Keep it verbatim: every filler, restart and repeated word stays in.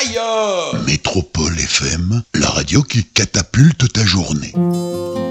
ailleurs. Métropole F M, la radio qui catapulte ta journée.